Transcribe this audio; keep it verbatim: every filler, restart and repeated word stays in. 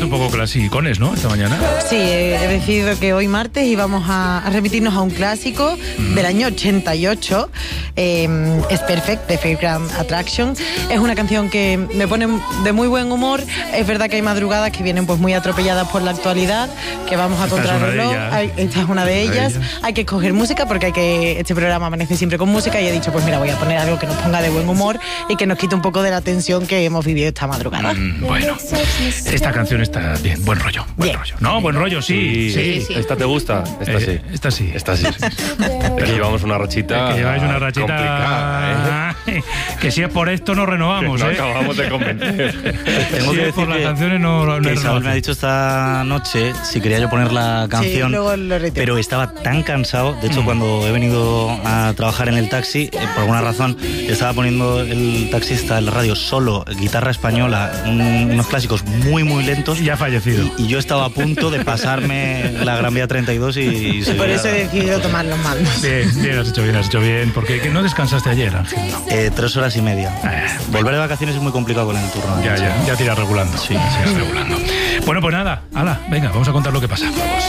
puesto un poco clasicones, ¿no? Esta mañana. Sí, he decidido que hoy martes íbamos a, a remitirnos a un clásico mm. del año ochenta y ocho. Eh, es Perfect, de Fairground Attraction. Es una canción que me pone de muy buen humor. Es verdad que hay madrugadas que vienen pues muy atropelladas por la actualidad, que vamos a contrarreloj. Esta es una de ellas. Hay que escoger música porque hay que este programa amanece siempre con música y he dicho, pues mira, voy a poner algo que nos ponga de buen humor y que nos quite un poco de la tensión que hemos vivido esta madrugada. Mm, bueno, esta canción está bien, buen rollo, buen bien. rollo. No, buen rollo, sí, sí. sí, sí. ¿Esta te gusta? Esta sí. Eh, esta sí. Esta sí. Es que llevamos una rachita. Es que lleváis una rachita complicada, ¿eh? Que si es por esto no renovamos, no ¿eh? acabamos de convencer. Tengo si que es por decir las que, canciones no, no que Isabel me ha dicho esta noche si quería yo poner la canción, sí, luego lo pero estaba tan cansado. De hecho, mm. cuando he venido a trabajar en el taxi, eh, por alguna razón estaba poniendo el taxista en la radio solo guitarra española, un, unos clásicos muy muy lentos. Y ha fallecido. Y, y yo estaba a punto de pasarme la Gran Vía treinta y dos y... y por eso he decidido tomar los mandos. Bien, bien, has hecho bien, has hecho bien. Porque no descansaste ayer, Ángel. No. Eh, tres horas y media. Eh, Volver de vacaciones es muy complicado con el turno. Ya, ya, ya te irás regulando. Sí, sí, sí, regulando. Bueno, pues nada, ala, venga, vamos a contar lo que pasa. Vamos.